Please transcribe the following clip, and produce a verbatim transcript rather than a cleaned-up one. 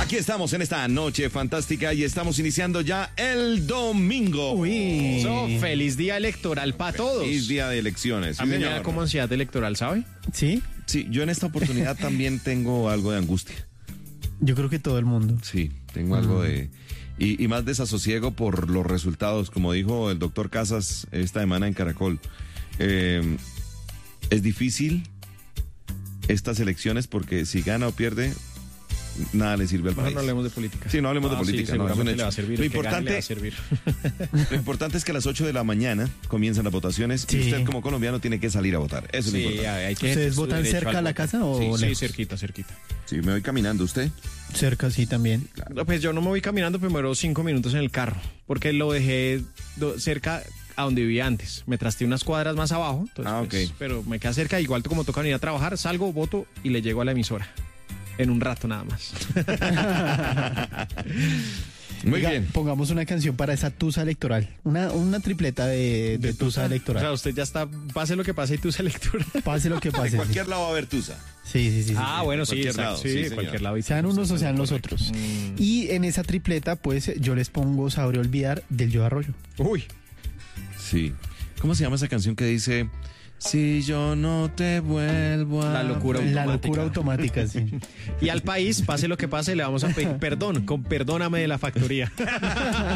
Aquí estamos en esta noche fantástica y estamos iniciando ya el domingo. Uy. So, feliz día electoral para todos. Feliz día de elecciones. A Sí, mí me señor. da como ansiedad electoral, ¿sabe? ¿Sí? Sí, yo en esta oportunidad también tengo algo de angustia. Yo creo que todo el mundo. Sí, tengo algo de... Y, y más desasosiego por los resultados, como dijo el doctor Casas esta semana en Caracol. Eh, es difícil estas elecciones porque si gana o pierde, nada le sirve al Mejor país. no hablemos de política. Sí, no hablemos de Ah, política. Sí, no, es un seguramente hecho. le va a servir. Lo el que gane le va importante, a servir. lo importante es que a las ocho de la mañana comienzan las votaciones Sí. y usted como colombiano tiene que salir a votar. Eso es lo Sí, importante. hay que ¿Ustedes su votan derecho cerca al a la voto. casa o Sí, sí, lejos? cerquita, cerquita. Sí, me voy caminando. ¿Usted? Cerca, sí, también. No, pues yo no me voy caminando primero cinco minutos en el carro, porque lo dejé do- cerca a donde vivía antes. Me trasté unas cuadras más abajo, entonces, Ah, pues, ok. pero me queda cerca, igual como toca venir a trabajar, salgo, voto y le llego a la emisora. En un rato nada más. Muy Oiga, bien. Pongamos una canción para esa tusa electoral. Una, una tripleta de, de tusa O electoral. sea, usted ya está, pase lo que pase y tú esa lectura. Pase lo que En pase. sí. cualquier lado va a haber tusa. Sí, sí, sí. sí. Ah, bueno, sí, cualquier exacto, lado, sí, sí, de señor. cualquier lado. Sean unos o sean los Correcto. otros. Mm. Y en esa tripleta, pues, yo les pongo Sabré Olvidar del Yo Arroyo. Uy, Sí. ¿Cómo se llama esa canción que dice... Si yo no te vuelvo a... La locura La automática. locura automática, sí. y al país, pase lo que pase, le vamos a pedir perdón, con perdóname de la factoría.